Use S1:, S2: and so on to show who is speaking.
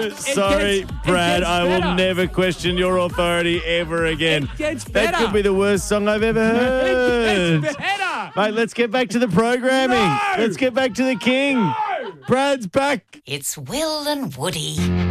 S1: Sorry,
S2: It
S1: Brad.
S2: gets
S1: I will
S2: better.
S1: never question your authority ever again.
S2: It gets
S1: That
S2: better.
S1: could be the worst song I've ever heard.
S2: It's better.
S1: Mate, let's get back to the programming.
S2: No.
S1: Let's get back to the king. Brad's back.
S3: It's Will and Woody.